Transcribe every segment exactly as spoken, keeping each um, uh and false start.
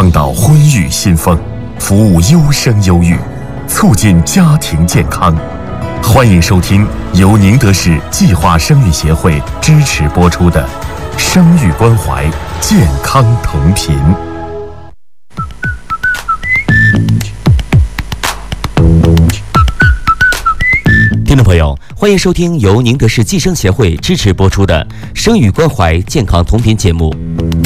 倡导婚育新风，服务优生优育，促进家庭健康。欢迎收听由宁德市计划生育协会支持播出的《生育关怀健康同频》。 听众朋友，欢迎收听由宁德市计生协会支持播出的《生育关怀健康同频》节目。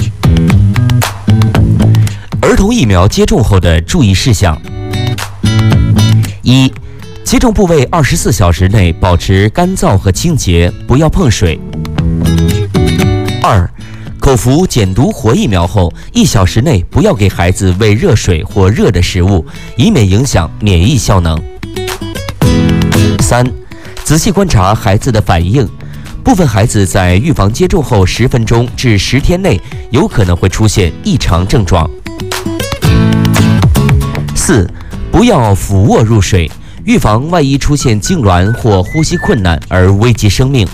儿童疫苗接种后的注意事项：一、接种部位二十四小时内保持干燥和清洁，不要碰水。二、口服减毒活疫苗后一小时内不要给孩子喂热水或热的食物，以免影响免疫效能。三、仔细观察孩子的反应，部分孩子在预防接种后十分钟至十天内有可能会出现异常症状。四、不要俯卧入水，预防万一出现痉挛或呼吸困难而危及生命。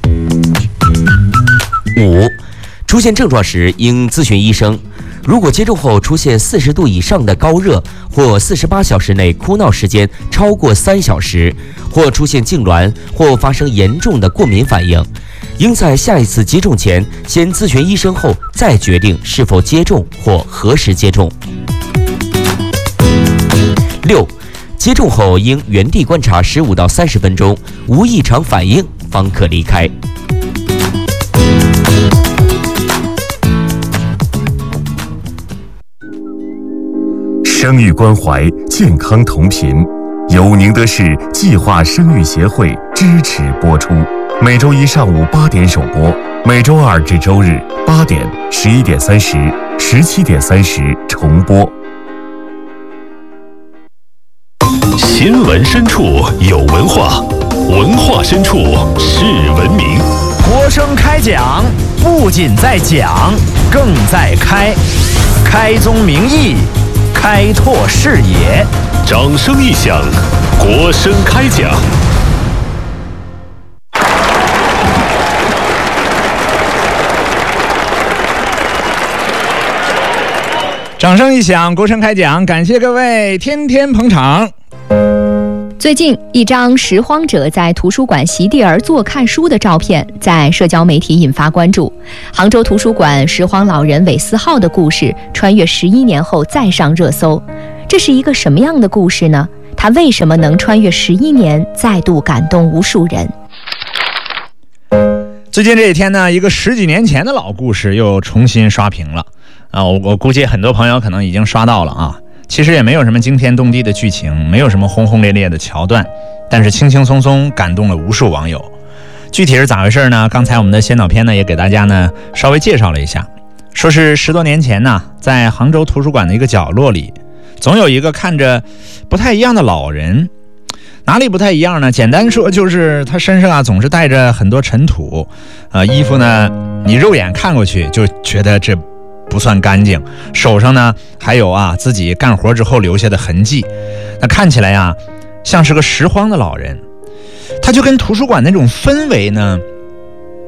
五、出现症状时应咨询医生。如果接种后出现四十度以上的高热，或四十八小时内哭闹时间超过三小时，或出现痉挛，或发生严重的过敏反应，应在下一次接种前先咨询医生后再决定是否接种或何时接种。六、接种后应原地观察十五到三十分钟，无异常反应方可离开。 生育关怀健康同频，由宁德市计划生育协会支持播出。每周一上午八点首播，每周二至周日八点、十一点三十、十七点三十重播。 新闻深处有文化，文化深处是文明。 国声开讲，不仅在讲，更在开，开宗明义，开拓视野。 掌声一响，国声开讲。 掌声一响，国声开讲，感谢各位天天捧场。 最近，一张拾荒者在图书馆席地而坐看书的照片在社交媒体引发关注。杭州图书馆拾荒老人韦思浩的故事穿越十一年后再上热搜，这是一个什么样的故事呢？他为什么能穿越十一年再度感动无数人？ 最近这几天呢，一个十几年前的老故事又重新刷屏了啊！我我估计很多朋友可能已经刷到了啊。其实也没有什么惊天动地的剧情，没有什么轰轰烈烈的桥段，但是轻轻松松感动了无数网友。具体是咋回事呢？刚才我们的先导片呢也给大家呢稍微介绍了一下，说是十多年前呢，在杭州图书馆的一个角落里，总有一个看着不太一样的老人。哪里不太一样呢？简单说就是他身上啊总是带着很多尘土，呃，衣服呢你肉眼看过去就觉得这不算干净，手上呢还有啊自己干活之后留下的痕迹，那看起来啊像是个拾荒的老人。他就跟图书馆那种氛围呢